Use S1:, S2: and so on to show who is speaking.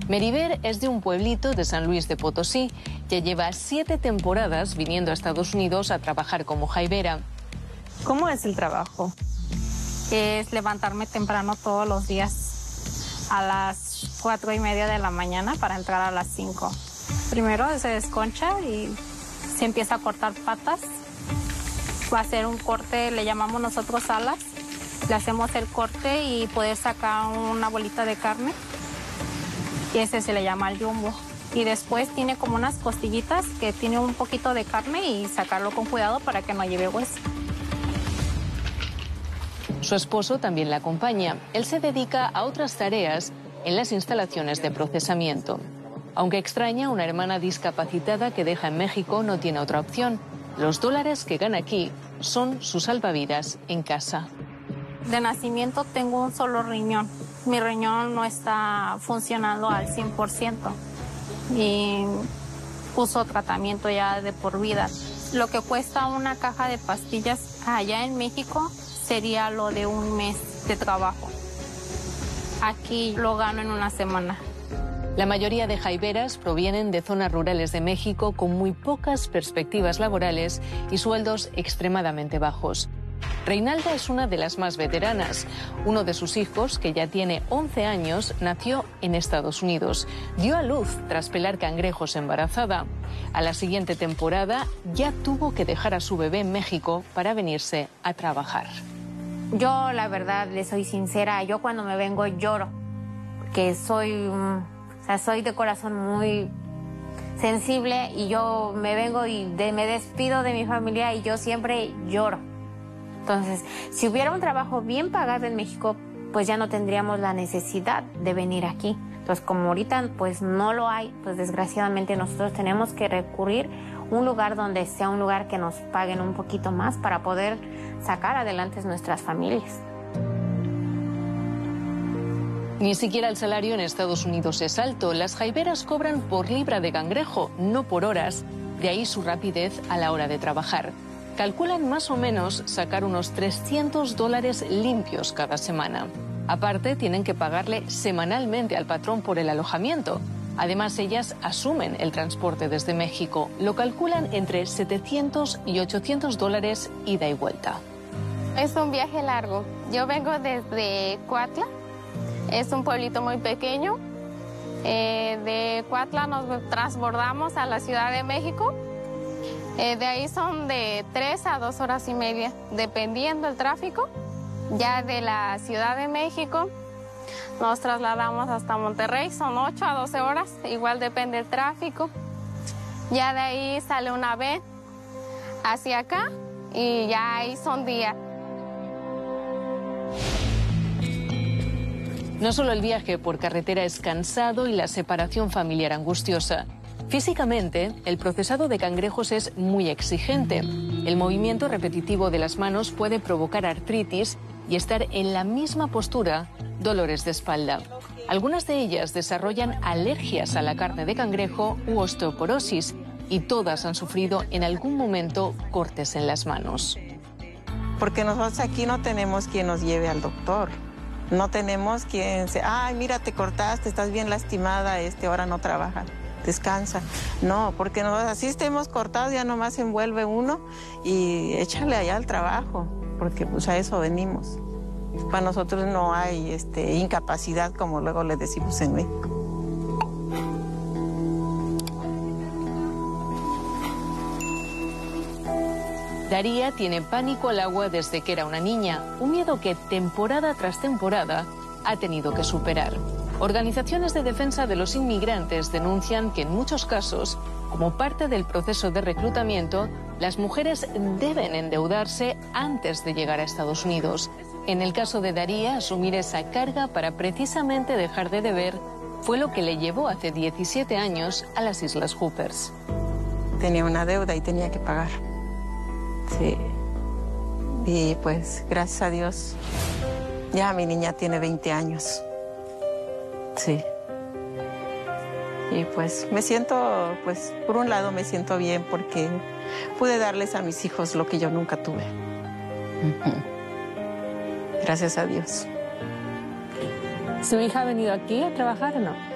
S1: Meriver es de un pueblito de San Luis de Potosí. Ya lleva 7 temporadas viniendo a Estados Unidos a trabajar como jaibera.
S2: ¿Cómo es el trabajo?
S3: Es levantarme temprano todos los días a las 4:30 de la mañana para entrar a las 5. Primero se desconcha y se empieza a cortar patas. Va a ser un corte, le llamamos nosotros alas. Le hacemos el corte y poder sacar una bolita de carne. Y ese se le llama el jumbo. Y después tiene como unas costillitas que tiene un poquito de carne y sacarlo con cuidado para que no lleve hueso.
S1: Su esposo también la acompaña. Él se dedica a otras tareas en las instalaciones de procesamiento. Aunque extraña, una hermana discapacitada que deja en México no tiene otra opción. Los dólares que gana aquí son su salvavidas en casa.
S3: De nacimiento tengo un solo riñón. Mi riñón no está funcionando al 100% y puso tratamiento ya de por vida. Lo que cuesta una caja de pastillas allá en México sería lo de un mes de trabajo. Aquí lo gano en una semana.
S1: La mayoría de jaiberas provienen de zonas rurales de México con muy pocas perspectivas laborales y sueldos extremadamente bajos. Reinalda es una de las más veteranas. Uno de sus hijos, que ya tiene 11 años, nació en Estados Unidos. Dio a luz tras pelar cangrejos embarazada. A la siguiente temporada ya tuvo que dejar a su bebé en México para venirse a trabajar.
S4: Yo, la verdad, le soy sincera, yo cuando me vengo lloro, porque soy de corazón muy sensible y yo me vengo y me despido de mi familia y yo siempre lloro. Entonces, si hubiera un trabajo bien pagado en México, pues ya no tendríamos la necesidad de venir aquí. Entonces, como ahorita pues no lo hay, pues desgraciadamente nosotros tenemos que recurrir a un lugar donde sea un lugar que nos paguen un poquito más para poder sacar adelante nuestras familias.
S1: Ni siquiera el salario en Estados Unidos es alto. Las jaiberas cobran por libra de cangrejo, no por horas. De ahí su rapidez a la hora de trabajar. Calculan más o menos sacar unos $300 limpios cada semana. Aparte, tienen que pagarle semanalmente al patrón por el alojamiento. Además, ellas asumen el transporte desde México. Lo calculan entre $700 y $800 ida y vuelta.
S5: Es un viaje largo. Yo vengo desde Cuautla. Es un pueblito muy pequeño. De Cuautla nos transbordamos a la Ciudad de México. De ahí son de 3 a 2 horas y media, dependiendo del tráfico. Ya de la Ciudad de México nos trasladamos hasta Monterrey, son 8 a 12 horas, igual depende del tráfico. Ya de ahí sale una ven hacia acá y ya ahí son días.
S1: No solo el viaje por carretera es cansado y la separación familiar angustiosa. Físicamente, el procesado de cangrejos es muy exigente. El movimiento repetitivo de las manos puede provocar artritis y estar en la misma postura, dolores de espalda. Algunas de ellas desarrollan alergias a la carne de cangrejo u osteoporosis y todas han sufrido en algún momento cortes en las manos.
S6: Porque nosotros aquí no tenemos quien nos lleve al doctor. No tenemos quien se... Ay, mira, te cortaste, estás bien lastimada, ahora no trabaja. Descansa. No, porque así estemos cortados, ya nomás envuelve uno y échale allá al trabajo, porque pues a eso venimos. Para nosotros no hay incapacidad, como luego le decimos en México.
S1: Daría tiene pánico al agua desde que era una niña, un miedo que temporada tras temporada ha tenido que superar. Organizaciones de defensa de los inmigrantes denuncian que en muchos casos, como parte del proceso de reclutamiento, las mujeres deben endeudarse antes de llegar a Estados Unidos. En el caso de Daría, asumir esa carga para precisamente dejar de deber fue lo que le llevó hace 17 años a las Islas Hoopers.
S6: Tenía una deuda y tenía que pagar. Sí. Y pues, gracias a Dios, ya mi niña tiene 20 años. Sí. Y pues me siento, pues por un lado me siento bien porque pude darles a mis hijos lo que yo nunca tuve. Gracias a Dios.
S2: ¿Su hija ha venido aquí a trabajar o no?